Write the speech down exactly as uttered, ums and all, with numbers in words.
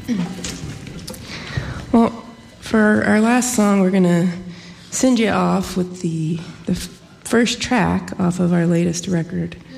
Well, for our last song, we're going to send you off with the, the f- first track off of our latest record.